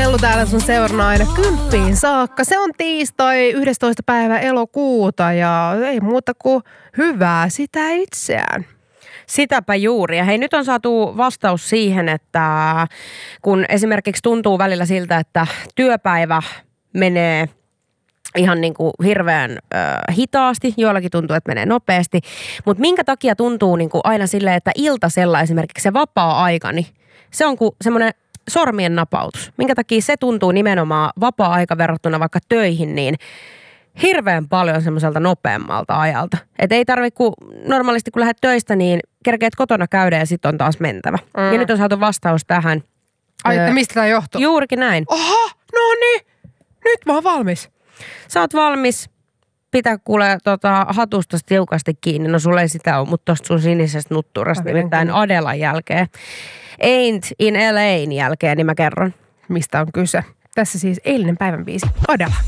Kellu täällä sun seurana aina 10 saakka. Se on tiistai 11. päivä elokuuta ja ei muuta kuin hyvää sitä itseään. Sitäpä juuri. Ja hei, nyt on saatu vastaus siihen, että kun esimerkiksi tuntuu välillä siltä, että työpäivä menee ihan niin kuin hirveän hitaasti, joillakin tuntuu, että menee nopeasti, mutta minkä takia tuntuu niin kuin aina silleen, että iltasella esimerkiksi se vapaa-aika, niin se on kuin semmoinen sormien napautus. Minkä takia se tuntuu nimenomaan vapaa-aika verrattuna vaikka töihin, niin hirveän paljon semmoiselta nopeammalta ajalta. Että ei tarvitse, kun normaalisti kun lähdet töistä, niin kerkeet kotona käydä ja sitten on taas mentävä. Ja nyt on saatu vastaus tähän. Ai, että mistä tämä johtuu? Juurikin näin. Oha, no niin. Nyt mä oon valmis. Sä oot valmis. Pitää kuule hatusta tiukasti kiinni. No sulle ei sitä ole, mutta tosta sun sinisestä nutturasta nimittäin Adelan jälkeen. Ain't in LA:n jälkeen, niin mä kerron. Mistä on kyse? Tässä siis eilinen päivän biisi. Adela.